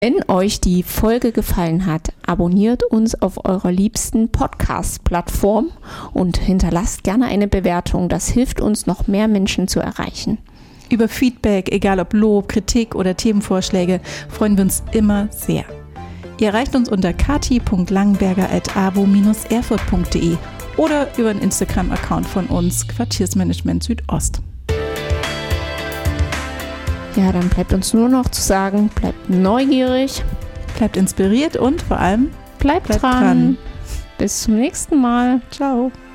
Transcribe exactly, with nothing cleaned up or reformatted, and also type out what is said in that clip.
Wenn euch die Folge gefallen hat, abonniert uns auf eurer liebsten Podcast-Plattform und hinterlasst gerne eine Bewertung. Das hilft uns, noch mehr Menschen zu erreichen. Über Feedback, egal ob Lob, Kritik oder Themenvorschläge, freuen wir uns immer sehr. Ihr erreicht uns unter kati punkt langenberger at abo dash erfurt punkt de oder über den Instagram-Account von uns, Quartiersmanagement Südost. Ja, dann bleibt uns nur noch zu sagen, bleibt neugierig, bleibt inspiriert und vor allem bleibt, bleibt dran. dran. Bis zum nächsten Mal. Ciao.